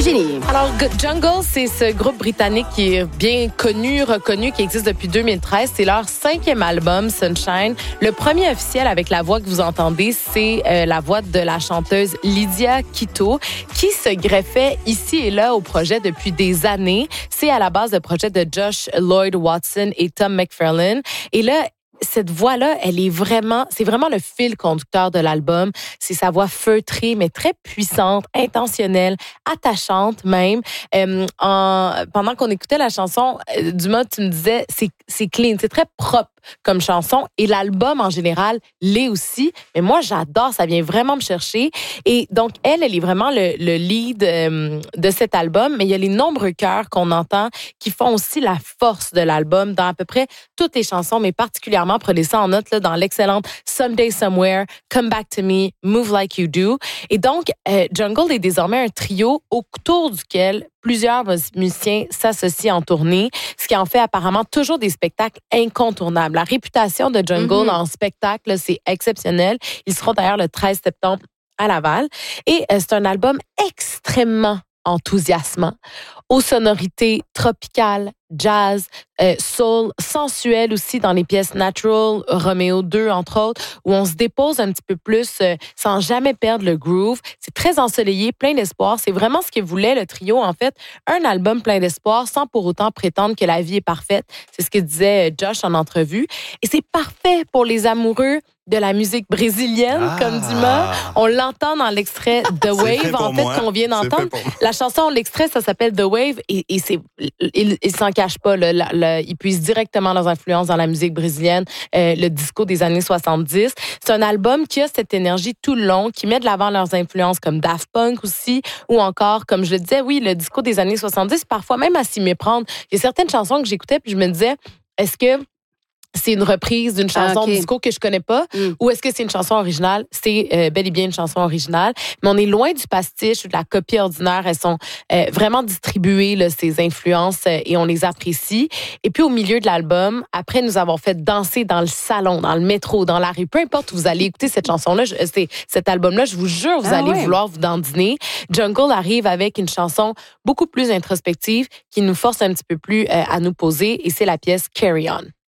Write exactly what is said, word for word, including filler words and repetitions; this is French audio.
Eugénie. Alors, Jungle, c'est ce groupe britannique qui est bien connu, reconnu, qui existe depuis deux mille treize. C'est leur cinquième album, Sunshine. Le premier officiel avec la voix que vous entendez, c'est euh, la voix de la chanteuse Lydia Quito, qui se greffait ici et là au projet depuis des années. C'est à la base le projet de Josh Lloyd Watson et Tom McFarlane. Et là, cette voix-là, elle est vraiment, c'est vraiment le fil conducteur de l'album. C'est sa voix feutrée, mais très puissante, intentionnelle, attachante même. Euh, en, pendant qu'on écoutait la chanson, euh, Dumas, tu me disais, c'est, c'est clean, c'est très propre comme chanson. Et l'album, en général, l'est aussi. Mais moi, j'adore, ça vient vraiment me chercher. Et donc, elle, elle est vraiment le, le lead euh, de cet album. Mais il y a les nombreux chœurs qu'on entend qui font aussi la force de l'album dans à peu près toutes les chansons, mais particulièrement, prenez ça en note là, dans l'excellente Someday Somewhere, Come Back to Me, Move Like You Do. Et donc, euh, Jungle est désormais un trio autour duquel plusieurs musiciens s'associent en tournée, ce qui en fait apparemment toujours des spectacles incontournables. La réputation de Jungle mm-hmm. en spectacle, c'est exceptionnel. Ils seront d'ailleurs le treize septembre à Laval. Et euh, c'est un album extrêmement enthousiasmant, aux sonorités tropicales, jazz, euh, soul, sensuel aussi dans les pièces Natural, Romeo deux, entre autres, où on se dépose un petit peu plus euh, sans jamais perdre le groove. C'est très ensoleillé, plein d'espoir. C'est vraiment ce que voulait le trio, en fait. Un album plein d'espoir sans pour autant prétendre que la vie est parfaite. C'est ce que disait Josh en entrevue. Et c'est parfait pour les amoureux de la musique brésilienne, ah. comme Dumas. On l'entend dans l'extrait The Wave, en fait, moi. qu'on vient d'entendre. La chanson, l'extrait, ça s'appelle The Wave, et, et c'est, il, il s'en cache pas, là, là, là, il puise directement leurs influences dans la musique brésilienne, euh, le disco des années soixante-dix. C'est un album qui a cette énergie tout le long, qui met de l'avant leurs influences comme Daft Punk aussi, ou encore, comme je le disais, oui, le disco des années soixante-dix, parfois même à s'y méprendre. Il y a certaines chansons que j'écoutais, puis je me disais, est-ce que c'est une reprise d'une chanson ah, okay. disco que je connais pas, mm. ou est-ce que c'est une chanson originale? C'est euh, bel et bien une chanson originale, mais on est loin du pastiche ou de la copie ordinaire. Elles sont euh, vraiment distribuées, là, ces influences, euh, et on les apprécie. Et puis au milieu de l'album, après nous avoir fait danser dans le salon, dans le métro, dans la rue, peu importe où vous allez écouter cette chanson-là, je, c'est, cet album-là, je vous jure, vous ah, allez ouais. vouloir vous dandiner. Jungle arrive avec une chanson beaucoup plus introspective qui nous force un petit peu plus euh, à nous poser, et c'est la pièce Carry On.